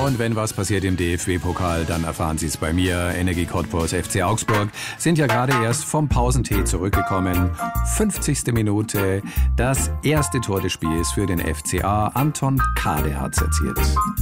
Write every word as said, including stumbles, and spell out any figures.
Und wenn was passiert im D F B-Pokal, dann erfahren Sie es bei mir. Energie Cottbus, F C Augsburg sind ja gerade erst vom Pausentee zurückgekommen. fünfzigste Minute, das erste Tor des Spiels für den F C A. Anton Kade hat's erzielt.